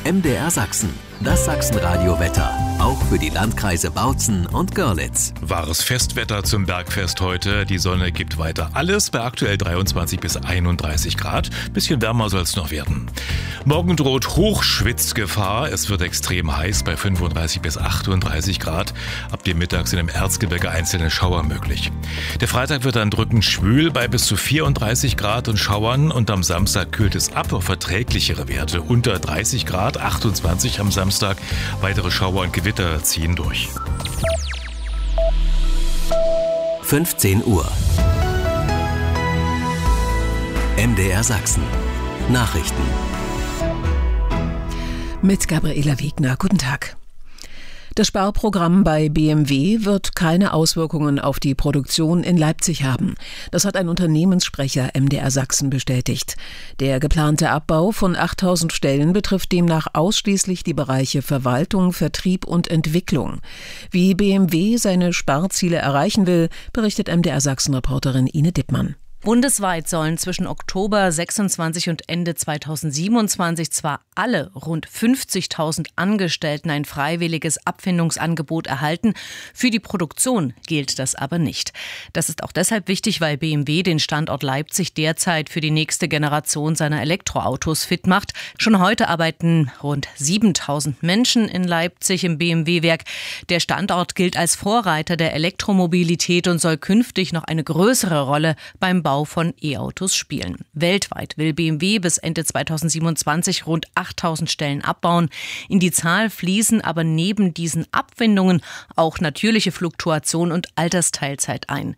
MDR Sachsen, das Sachsenradio-Wetter. Auch für die Landkreise Bautzen und Görlitz. Wahres Festwetter zum Bergfest heute. Die Sonne gibt weiter alles bei aktuell 23 bis 31 Grad. Bisschen wärmer soll es noch werden. Morgen droht Hochschwitzgefahr. Es wird extrem heiß bei 35 bis 38 Grad. Ab dem Mittag sind im Erzgebirge einzelne Schauer möglich. Der Freitag wird dann drückend schwül bei bis zu 34 Grad und Schauern. Und am Samstag kühlt es ab auf verträglichere Werte. Unter 30 Grad, 28 am Samstag. Weitere Schauer und Gewitter ziehen durch. 15 Uhr. MDR Sachsen. Nachrichten. Mit Gabriela Wegner. Guten Tag. Das Sparprogramm bei BMW wird keine Auswirkungen auf die Produktion in Leipzig haben. Das hat ein Unternehmenssprecher MDR Sachsen bestätigt. Der geplante Abbau von 8.000 Stellen betrifft demnach ausschließlich die Bereiche Verwaltung, Vertrieb und Entwicklung. Wie BMW seine Sparziele erreichen will, berichtet MDR Sachsen-Reporterin Ine Dippmann. Bundesweit sollen zwischen Oktober 26 und Ende 2027 zwar alle rund 50.000 Angestellten ein freiwilliges Abfindungsangebot erhalten, für die Produktion gilt das aber nicht. Das ist auch deshalb wichtig, weil BMW den Standort Leipzig derzeit für die nächste Generation seiner Elektroautos fit macht. Schon heute arbeiten rund 7.000 Menschen in Leipzig im BMW-Werk. Der Standort gilt als Vorreiter der Elektromobilität und soll künftig noch eine größere Rolle beim Bau von E-Autos spielen. Weltweit will BMW bis Ende 2027 rund 8.000 Stellen abbauen. In die Zahl fließen aber neben diesen Abfindungen auch natürliche Fluktuation und Altersteilzeit ein.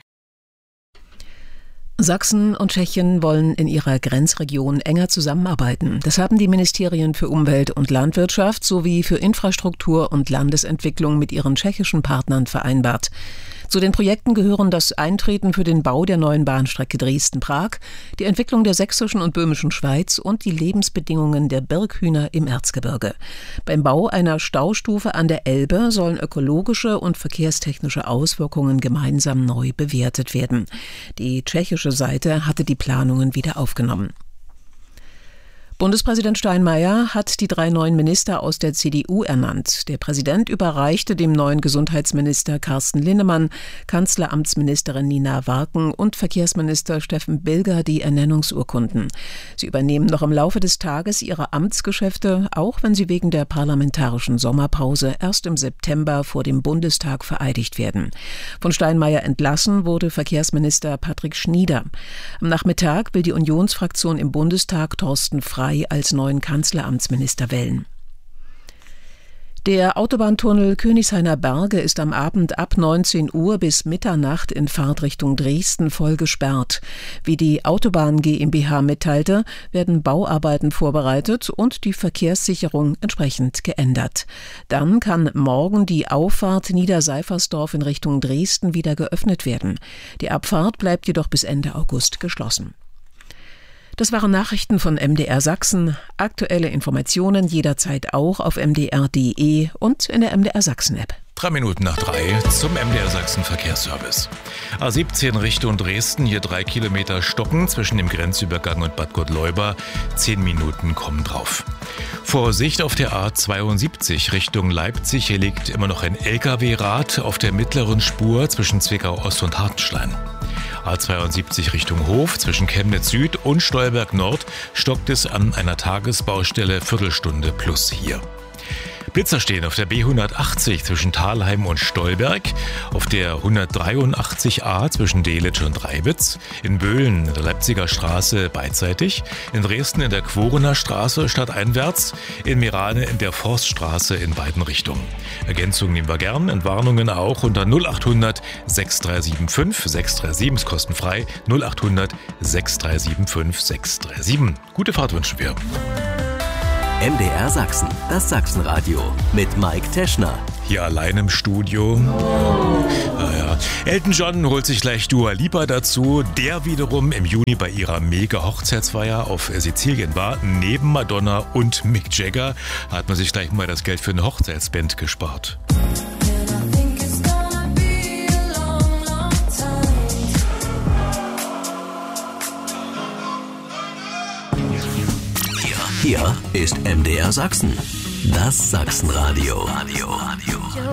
Sachsen und Tschechien wollen in ihrer Grenzregion enger zusammenarbeiten. Das haben die Ministerien für Umwelt und Landwirtschaft sowie für Infrastruktur und Landesentwicklung mit ihren tschechischen Partnern vereinbart. Zu den Projekten gehören das Eintreten für den Bau der neuen Bahnstrecke Dresden-Prag, die Entwicklung der sächsischen und böhmischen Schweiz und die Lebensbedingungen der Birkhühner im Erzgebirge. Beim Bau einer Staustufe an der Elbe sollen ökologische und verkehrstechnische Auswirkungen gemeinsam neu bewertet werden. Die tschechische Seite hatte die Planungen wieder aufgenommen. Bundespräsident Steinmeier hat die 3 neuen Minister aus der CDU ernannt. Der Präsident überreichte dem neuen Gesundheitsminister Carsten Linnemann, Kanzleramtsministerin Nina Warken und Verkehrsminister Steffen Bilger die Ernennungsurkunden. Sie übernehmen noch im Laufe des Tages ihre Amtsgeschäfte, auch wenn sie wegen der parlamentarischen Sommerpause erst im September vor dem Bundestag vereidigt werden. Von Steinmeier entlassen wurde Verkehrsminister Patrick Schnieder. Am Nachmittag will die Unionsfraktion im Bundestag Thorsten Frey als neuen Kanzleramtsminister wählen. Der Autobahntunnel Königshainer Berge ist am Abend ab 19 Uhr bis Mitternacht in Fahrtrichtung Dresden voll gesperrt. Wie die Autobahn GmbH mitteilte, werden Bauarbeiten vorbereitet und die Verkehrssicherung entsprechend geändert. Dann kann morgen die Auffahrt Niederseifersdorf in Richtung Dresden wieder geöffnet werden. Die Abfahrt bleibt jedoch bis Ende August geschlossen. Das waren Nachrichten von MDR Sachsen. Aktuelle Informationen jederzeit auch auf mdr.de und in der MDR Sachsen-App. 3 Minuten nach 3 zum MDR Sachsen Verkehrsservice. A17 Richtung Dresden, hier 3 Kilometer stocken zwischen dem Grenzübergang und Bad Gottleuba. 10 Minuten kommen drauf. Vorsicht auf der A72 Richtung Leipzig. Hier liegt immer noch ein LKW-Rad auf der mittleren Spur zwischen Zwickau Ost und Hartenstein. A72 Richtung Hof zwischen Chemnitz Süd und Stolberg Nord stockt es an einer Tagesbaustelle Viertelstunde plus hier. Blitzer stehen auf der B180 zwischen Thalheim und Stolberg, auf der 183a zwischen Delitzsch und Reiwitz, in Böhlen in der Leipziger Straße beidseitig, in Dresden in der Quorener Straße stadteinwärts, in Mirane in der Forststraße in beiden Richtungen. Ergänzungen nehmen wir gern, Entwarnungen auch unter 0800 6375 637, ist kostenfrei, 0800 6375 637. Gute Fahrt wünschen wir. MDR Sachsen, das Sachsenradio mit Mike Teschner. Hier allein im Studio. Naja. Elton John holt sich gleich Dua Lipa dazu. Der wiederum im Juni bei ihrer Mega-Hochzeitsfeier auf Sizilien war. Neben Madonna und Mick Jagger hat man sich gleich mal das Geld für eine Hochzeitsband gespart. Hier ist MDR Sachsen. Das Sachsenradio.